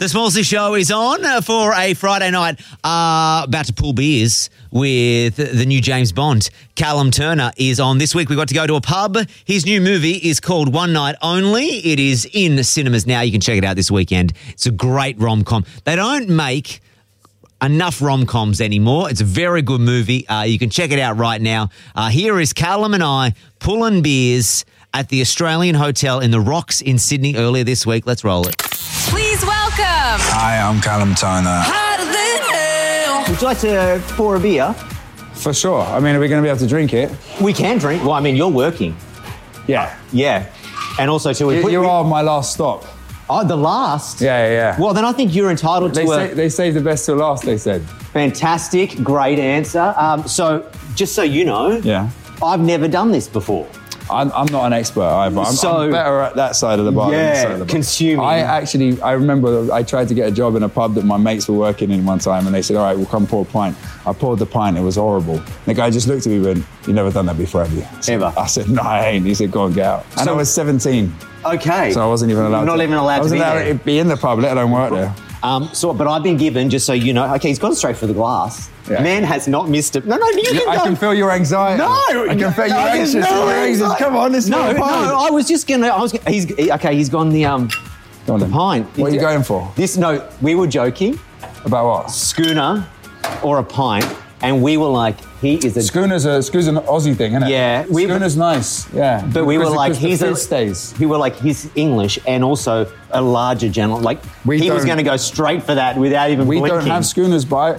The Smallsy Show is on for a Friday night. About to pull beers with the new James Bond. Callum Turner is on. This week we got to go to a pub. His new movie is called One Night Only. It is in the cinemas now. You can check it out this weekend. It's a great rom-com. They don't make enough rom-coms anymore. It's a very good movie. You can check it out right now. Here is Callum and I pulling beers at the Australian Hotel in the Rocks in Sydney earlier this week. Let's roll it. Please welcome. Hi, I'm Callum Turner. Would you like to pour a beer? For sure. I mean, are we going to be able to drink it? We can drink. Well, I mean, you're working. Yeah. Yeah. And also, too, You are my last stop. Oh, the last? Yeah. Well, then I think you're entitled to They saved the best till last, they said. Fantastic. Great answer. So, just so you know, Yeah. I've never done this before. I'm not an expert either. I'm better at that side of the bar than this side of the bar. Consuming. I remember I tried to get a job in a pub that my mates were working in one time, and they said, all right, we'll come pour a pint. I poured the pint, it was horrible. The guy just looked at me and went, "You've never done that before, have you?" Ever? I said, "No, I ain't." He said, "Go and get out." And I was 17. Okay. So I wasn't even allowed Not even allowed to be there. I wasn't allowed to be in the pub, let alone work there. But I've been given, just so you know, okay, he's gone straight for the glass. Yeah. Man has not missed it. No, you can I go. can feel your anxiety. No! I can feel your anxious. No, You're anxious. Come on, this is No, not a pint. I was just going to, he's gone the Go on then. pint. What are you going for? We were joking, About what? schooner or a pint, and we were like, he is a... Schooner's an Aussie thing, isn't it? Yeah, Schooner's nice, yeah. But we were like, he's stays. We were like, he's English and also a larger gentleman. Like, he was going to go straight for that without even We blinking. don't have schooners, but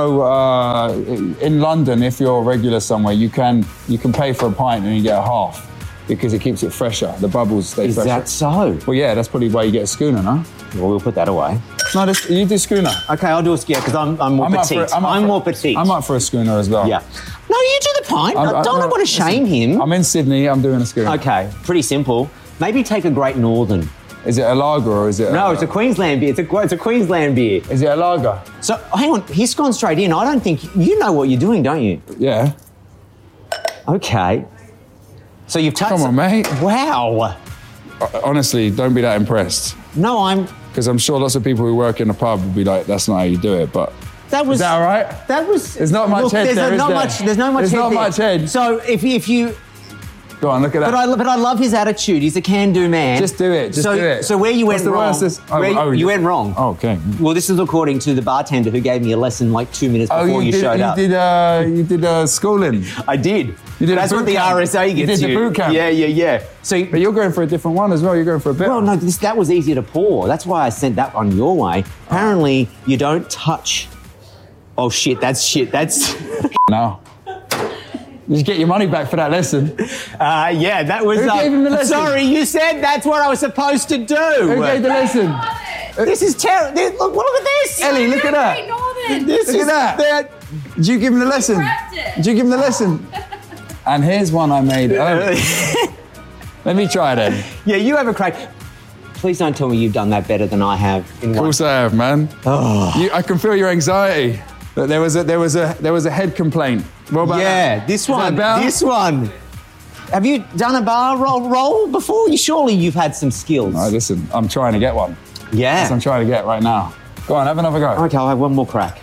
in London, if you're regular somewhere, you can pay for a pint and you get a half because it keeps it fresher. The bubbles stay fresher. Is that so? Well, yeah, that's probably why you get a schooner, no? Well, we'll put that away. No, you do schooner. Okay, I'll do a schooner because I'm more petite. I'm more petite. I'm up for a schooner as well. Yeah. No, you do the pint. I don't want to shame him. I'm in Sydney, I'm doing a schooner. Okay, pretty simple. Maybe take a Great Northern. Is it a lager or is it No, it's a Queensland beer. It's a Queensland beer. Is it a lager? So, hang on. He's gone straight in. I don't think... You know what you're doing, don't you? Yeah. Okay. So you've touched... Come on, mate. Wow. Honestly, don't be that impressed. No, Because I'm sure lots of people who work in a pub would be like, that's not how you do it, but... That was... Is that all right? That was... There's not much head there, is there? There's not much There's head not there. much head. So if you... Go on, look at that. But I love his attitude. He's a can-do man. Just do it. Just do it. So where you went wrong... You went wrong. Oh, okay. Well, this is according to the bartender who gave me a lesson like 2 minutes before you showed up. You did schooling. I did. You did That's a what boot the camp. RSA gets you. You did the boot camp. Yeah. So, But you're going for a different one as well. You're going for a bit. well, no, that was easier to pour. That's why I sent that one your way. Apparently, you don't touch... Oh, shit. That's... No. You just get your money back for that lesson. Yeah, that was... Who gave him the lesson? Sorry, you said that's what I was supposed to do. Who gave the lesson? This is terrible. Look at this. Ellie, look at that. Great Northern. This Look is at that. Did you give him the lesson? prepped it. Did you give him the lesson? And here's one I made earlier. Let me try then. Yeah, you have a crack. Please don't tell me you've done that better than I have. In Of one. course I have, man. Oh. I can feel your anxiety. But there was a head complaint. What about Yeah, that? this Is that one. better? This one. Have you done a bar roll before? Surely you've had some skills. No, listen, I'm trying to get one. Yeah. That's what I'm trying to get right now. Go on, have another go. Okay, I'll have one more crack.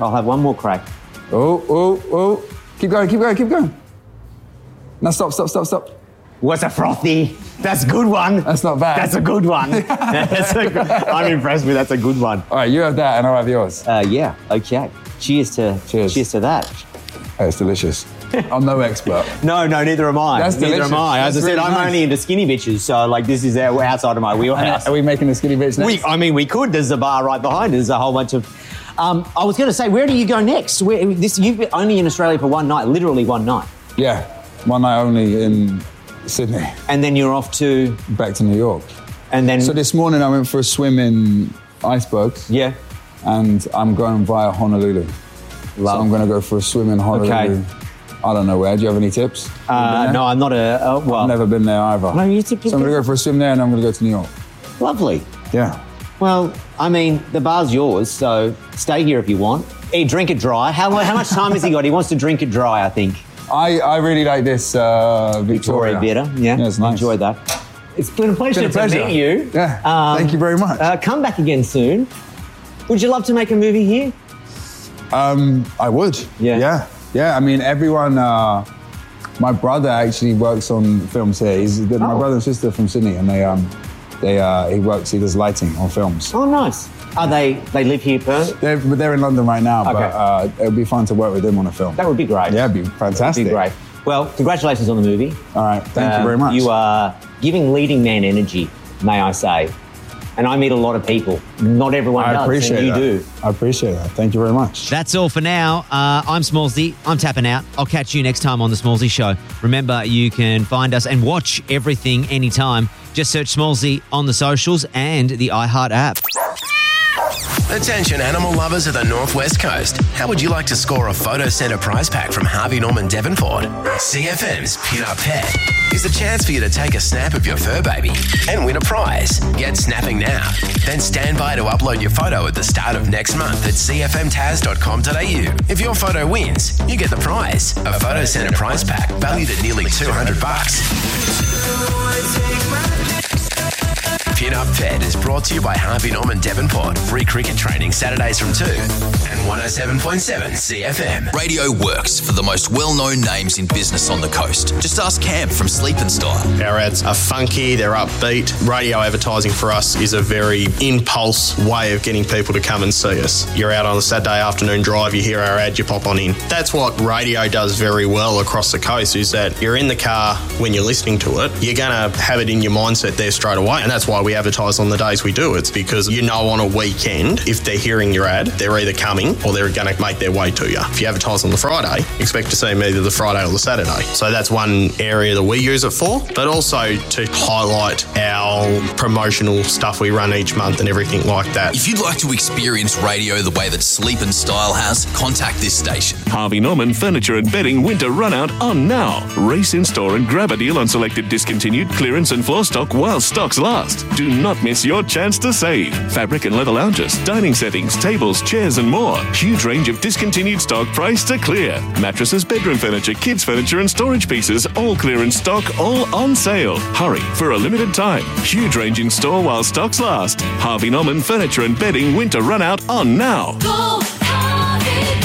Oh. Keep going. Now stop. What's a frothy? That's a good one. That's not bad. That's a good one. I'm impressed with that's a good one. All right, you have that and I'll have yours. Yeah, okay. Cheers to that. Oh, it's delicious. I'm no expert. No, neither am I. That's neither delicious. am I. As That's I said, really I'm nice. only into skinny bitches, so like this is outside of my wheelhouse. Are we making a skinny bitch next? We could. There's a bar right behind. There's a whole bunch of. I was going to say, where do you go next? You've been only in Australia for one night, literally one night, Yeah, one night only in Sydney. and then you're off to, Back to New York. and then So this morning I went for a swim in icebergs. yeah. And I'm going via Honolulu. So I'm going to go for a swim in Honolulu. Okay. I don't know where. Do you have any tips? No, I'm not a. Well, I've never been there either. No, you So I'm going to go for a swim there and I'm going to go to New York. lovely. Yeah. Well, I mean, the bar's yours, so stay here if you want. Drink it dry. How much time has he got? He wants to drink it dry, I think. I really like this Victoria. Bitter, yeah. Yeah, it's nice. Enjoyed that. It's been a pleasure, Been a pleasure. to meet you. Yeah, thank you very much. Come back again soon. Would you love to make a movie here? I would. Yeah. I mean, everyone. My brother actually works on films here. My brother and sister are from Sydney, and he does lighting on films. Oh, nice. Are they live here permanently? They're in London right now, but it would be fun to work with them on a film. That would be great. Yeah, it'd be fantastic. That would be great. Well, congratulations on the movie. All right, thank you very much. You are giving leading man energy, may I say. And I meet a lot of people. Not everyone does, and you do. I appreciate that. Thank you very much. That's all for now. I'm Smallsy. I'm tapping out. I'll catch you next time on The Smallsy Show. Remember, you can find us and watch everything anytime. Just search Smallsy on the socials and the iHeart app. Attention animal lovers of the Northwest Coast. How would you like to score a Photo Centre prize pack from Harvey Norman Devonport? CFM's Pin Up Pet is a chance for you to take a snap of your fur baby and win a prize. Get snapping now. Then stand by to upload your photo at the start of next month at cfmtaz.com.au. If your photo wins, you get the prize. A Photo Centre prize pack valued at nearly $200. Pin Up Pet is brought to you by Harvey Norman Devonport. Free cricket training Saturdays from 2 and 107.7 CFM. Radio works for the most well-known names in business on the coast. Just ask Cam from Sleep and Style. Our ads are funky, they're upbeat. Radio advertising for us is a very impulse way of getting people to come and see us. You're out on a Saturday afternoon drive, you hear our ad, you pop on in. That's what radio does very well across the coast, is that you're in the car when you're listening to it, you're going to have it in your mindset there straight away, and that's why we advertise on the days we do. It's because you know on a weekend, if they're hearing your ad, they're either coming or they're going to make their way to you. If you advertise on the Friday, expect to see them either the Friday or the Saturday. So that's one area that we use it for, but also to highlight our promotional stuff we run each month and everything like that. If you'd like to experience radio the way that Sleep and Style has, contact this station. Harvey Norman Furniture and Bedding Winter Runout on now. Race in store and grab a deal on selected discontinued clearance and floor stock while stocks last. Do not miss your chance to save. Fabric and leather lounges, dining settings, tables, chairs and more. Huge range of discontinued stock priced to clear. Mattresses, bedroom furniture, kids furniture and storage pieces, all clearance stock, all on sale. Hurry for a limited time. Huge range in store while stocks last. Harvey Norman Furniture and Bedding Winter Runout on now. Go, Harvey,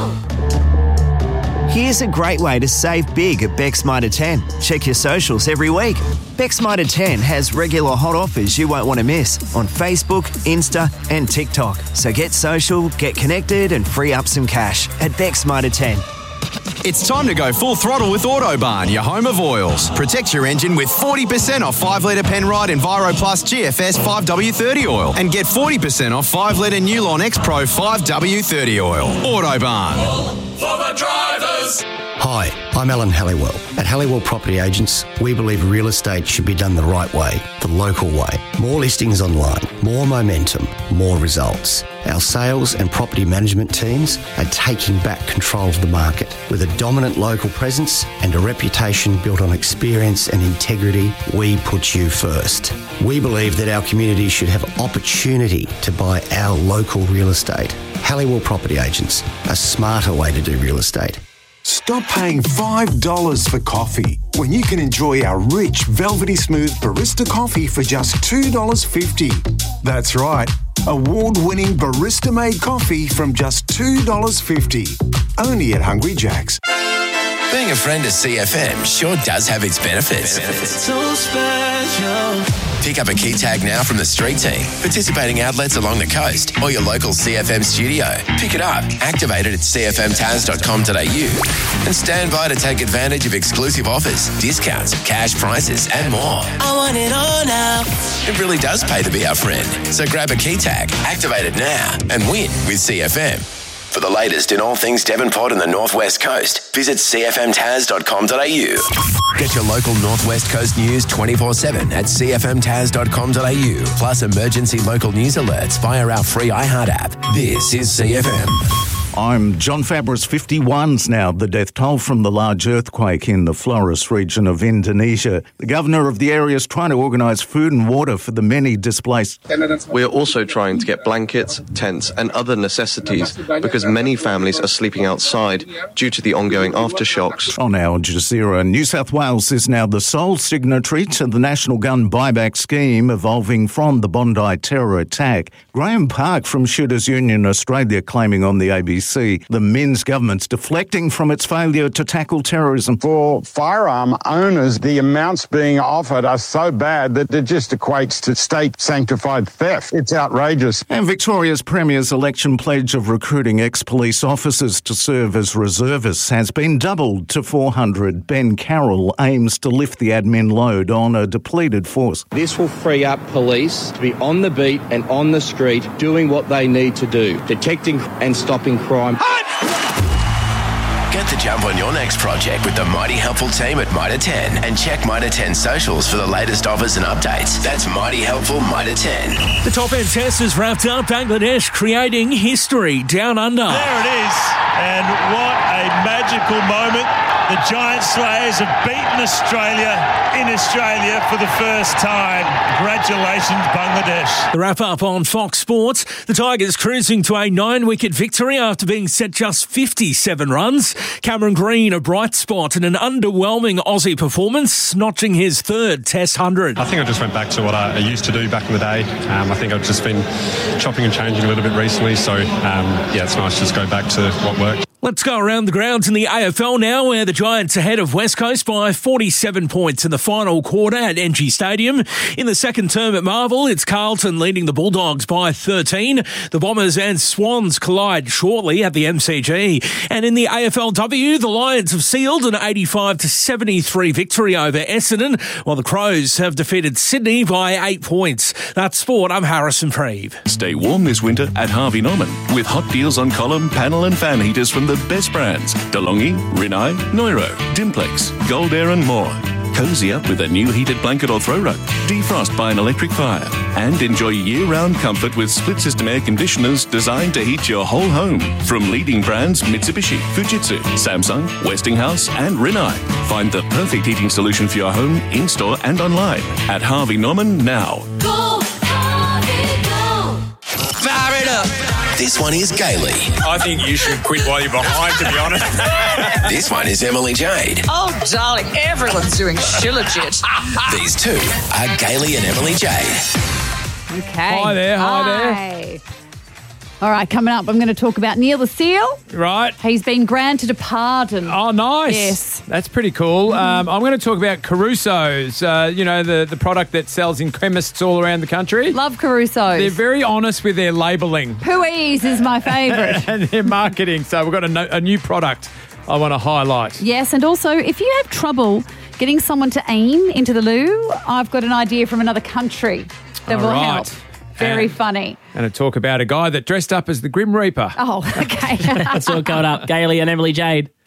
go! Here's a great way to save big at Beck's Mitre 10. Check your socials every week. Beck's Mitre 10 has regular hot offers you won't want to miss on Facebook, Insta and TikTok. So get social, get connected and free up some cash at Beck's Mitre 10. It's time to go full throttle with Autobarn, your home of oils. Protect your engine with 40% off 5-litre Penrite Enviro Plus GFS 5W30 oil and get 40% off 5-litre Newlon X Pro 5W30 oil. Autobarn. For the drivers! Hi, I'm Alan Halliwell. At Halliwell Property Agents, we believe real estate should be done the right way, the local way. More listings online, more momentum, more results. Our sales and property management teams are taking back control of the market. With a dominant local presence and a reputation built on experience and integrity, we put you first. We believe that our community should have opportunity to buy our local real estate. Halliwell Property Agents, a smarter way to do real estate. Stop paying $5 for coffee when you can enjoy our rich, velvety smooth barista coffee for just $2.50. That's right, award-winning barista-made coffee from just $2.50. Only at Hungry Jack's. Being a friend of CFM sure does have its benefits. So special. Pick up a key tag now from the street team, participating outlets along the coast, or your local CFM studio. Pick it up, activate it at cfmtaz.com.au, and stand by to take advantage of exclusive offers, discounts, cash prices, and more. I want it all now. It really does pay to be our friend. So grab a key tag, activate it now, and win with CFM. For the latest in all things Devonport and the Northwest Coast, visit cfmtaz.com.au. Get your local Northwest Coast news 24/7 at cfmtaz.com.au. Plus emergency local news alerts via our free iHeart app. This is CFM. I'm John Fabris. 51's now the death toll from the large earthquake in the Flores region of Indonesia. The governor of the area is trying to organise food and water for the many displaced. We are also trying to get blankets, tents and other necessities because many families are sleeping outside due to the ongoing aftershocks. On Al Jazeera, New South Wales is now the sole signatory to the National Gun Buyback Scheme evolving from the Bondi terror attack. Graham Park from Shooters Union Australia claiming on the ABC the Minns government's deflecting from its failure to tackle terrorism. For firearm owners, the amounts being offered are so bad that it just equates to state-sanctified theft. It's outrageous. And Victoria's Premier's election pledge of recruiting ex-police officers to serve as reservists has been doubled to 400. Ben Carroll aims to lift the admin load on a depleted force. This will free up police to be on the beat and on the street doing what they need to do, detecting and stopping crime. Get the jump on your next project with the Mighty Helpful team at Mitre 10 and check Mitre 10 socials for the latest offers and updates. That's Mighty Helpful Mitre 10. The top end test has wrapped up. Bangladesh creating history down under. There it is. And what a magical moment. The Giant Slayers have beaten Australia in Australia for the first time. Congratulations, Bangladesh. The wrap-up on Fox Sports. The Tigers cruising to a 9-wicket victory after being set just 57 runs. Cameron Green, a bright spot in an underwhelming Aussie performance, notching his third Test 100. I think I just went back to what I used to do back in the day. I think I've just been chopping and changing a little bit recently. So, it's nice to just go back to what worked. Let's go around the grounds in the AFL now, where the Giants ahead of West Coast by 47 points in the final quarter at NG Stadium. In the second term at Marvel, it's Carlton leading the Bulldogs by 13. The Bombers and Swans collide shortly at the MCG. And in the AFLW, the Lions have sealed an 85-73 victory over Essendon, while the Crows have defeated Sydney by 8 points. That's sport. I'm Harrison Preeve. Stay warm this winter at Harvey Norman with hot deals on column, panel and fan heaters from the best brands: DeLonghi, Rinnai, Neuro, Dimplex, Gold Air and more. Cozy up with a new heated blanket or throw rug. Defrost by an electric fire. And enjoy year-round comfort with split-system air conditioners designed to heat your whole home. From leading brands Mitsubishi, Fujitsu, Samsung, Westinghouse and Rinnai. Find the perfect heating solution for your home in-store and online at Harvey Norman now. Go, Harvey, go. Fire it up. This one is Gailey. I think you should quit while you're behind, to be honest. This one is Emily Jade. Oh, darling, everyone's doing shillagit. These two are Gailey and Emily Jade. Okay. Hi there. All right, coming up, I'm going to talk about Neil the Seal. Right. He's been granted a pardon. Oh, nice. Yes. That's pretty cool. I'm going to talk about Caruso's, the product that sells in chemists all around the country. Love Caruso's. They're very honest with their labelling. Pooies is my favourite. And their marketing. So we've got a new product I want to highlight. Yes, and also, if you have trouble getting someone to aim into the loo, I've got an idea from another country that will help. Very funny. And a talk about a guy that dressed up as the Grim Reaper. Oh, okay. That's all coming up. Gailey and Emily Jade.